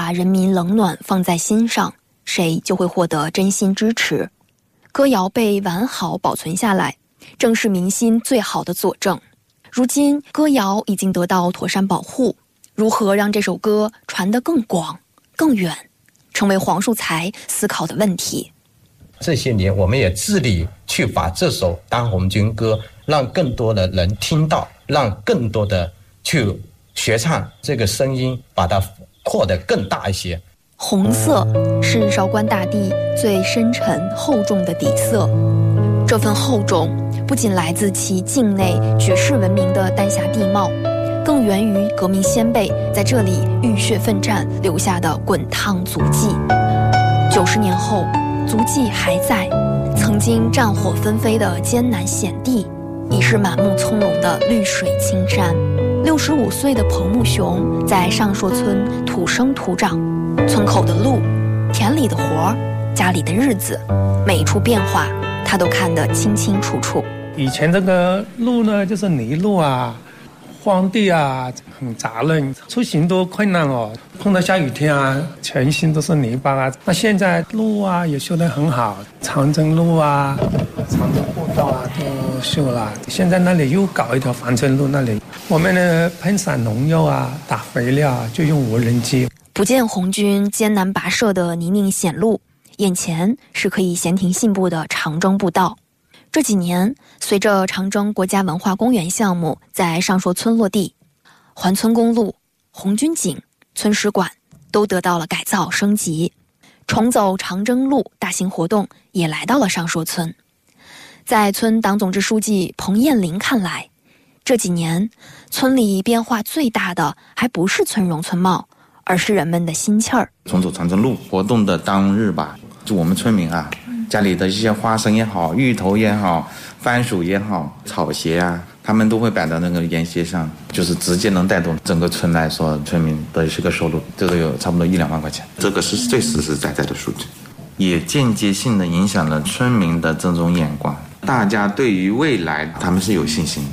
把人民冷暖放在心上，谁就会获得真心支持。歌谣被完好保存下来，正是民心最好的佐证。如今歌谣已经得到妥善保护，如何让这首歌传得更广更远，成为黄树才思考的问题。 这些年我们也致力去把这首当红军歌让更多的人听到，让更多的去学唱，这个声音把它扩得更大一些。 红色是韶关大地最深沉厚重的底色，这份厚重不仅来自其境内举世闻名的丹霞地貌，更源于革命先辈在这里浴血奋战留下的滚烫足迹。90年后，足迹还在，曾经战火纷飞的艰难险地，已是满目葱茏的绿水青山。65岁的彭木雄在上朔村土生土长，村口的路、田里的活、家里的日子，每一处变化他都看得清清楚楚。 以前这个路呢，就是泥路啊，荒地啊，很杂乱，出行都困难哦。碰到下雨天啊，全身都是泥巴啊。那现在路啊也修得很好，长征路啊、长征步道啊都修了。现在那里又搞一条防震路，那里我们呢喷洒农药啊、打肥料啊，就用无人机。 不见红军艰难跋涉的泥泞险路，眼前是可以闲庭信步的长征步道。这几年，随着长征国家文化公园项目在上朔村落地，环村公路、红军井、村史馆都得到了改造升级。重走长征路大型活动也来到了上朔村。在村党总支书记彭艳玲看来，这几年村里变化最大的还不是村容村貌，而是人们的心气儿。 重走长征路活动的当日吧，就我们村民啊，家里的一些花生也好、芋头也好、番薯也好、草鞋啊，他们都会摆到那个沿街上，就是直接能带动整个村来说，村民的这个收入，这个有差不多1-2万块钱，这个是最实实在在的数据，也间接性的影响了村民的这种眼光，大家对于未来他们是有信心的。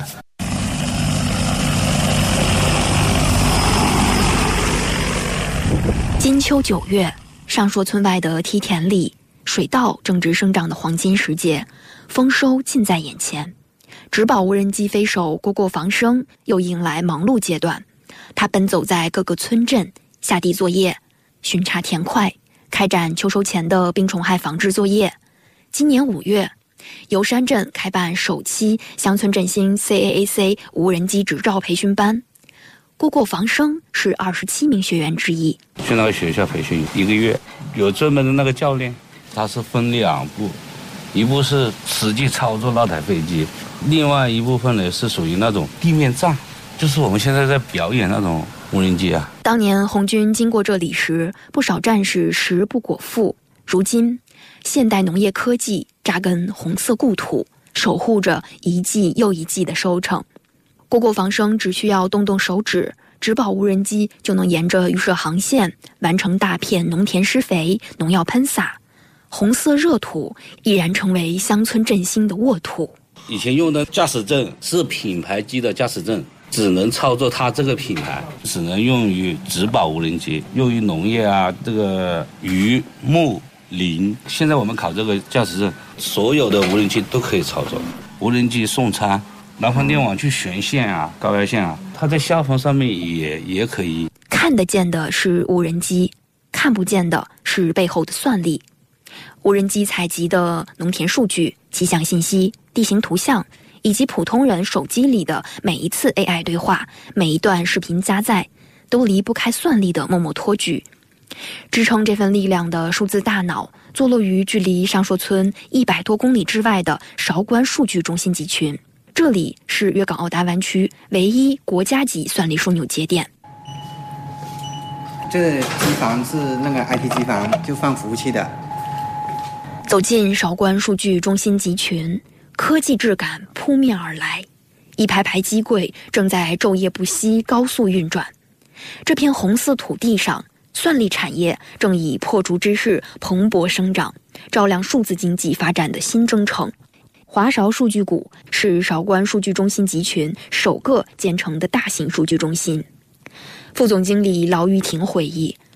金秋9月，上朔村外的梯田里，水稻正值生长的黄金时节，丰收近在眼前。植保无人机飞手蝈蝈防生又迎来忙碌阶段，他奔走在各个村镇，下地作业，巡查田块，开展秋收前的病虫害防治作业。今年5月，油山镇开办首期乡村振兴 CAAC 无人机执照培训班，蝈蝈防生是27名学员之一。 去那个学校培训1个月，有专门的那个教练，他是分2步，一步是实际操作那台飞机，另外一部分呢是属于那种地面站，就是我们现在在表演那种无人机啊。 当年红军经过这里时，不少战士食不果腹。如今，现代农业科技扎根红色故土，守护着一季又一季的收成。蝈蝈防生只需要动动手指，植保无人机就能沿着预设航线完成大片农田施肥、农药喷洒。红色热土已然成为乡村振兴的沃土。 以前用的驾驶证是品牌机的驾驶证，只能操作它这个品牌，只能用于植保无人机，用于农业啊，这个渔牧林。现在我们考这个驾驶证，所有的无人机都可以操作。无人机送餐，南方电网去悬线啊、高压线啊，它在下方上面也可以。 看得见的是无人机，看不见的是背后的算力。无人机采集的农田数据、气象信息、地形图像，以及普通人手机里的每一次 AI 对话、每一段视频加载，都离不开算力的默默托举。支撑这份力量的数字大脑，坐落于距离上朔村100多公里之外的韶关数据中心集群。这里是粤港澳大湾区唯一国家级算力枢纽节点。 这个机房是那个 IT 机房，就放服务器的。 走进韶关数据中心集群，科技质感扑面而来，一排排机柜正在昼夜不息高速运转。这片红色土地上，算力产业正以破竹之势蓬勃生长，照亮数字经济发展的新征程。华韶数据谷是韶关数据中心集群首个建成的大型数据中心。副总经理劳玉婷回忆，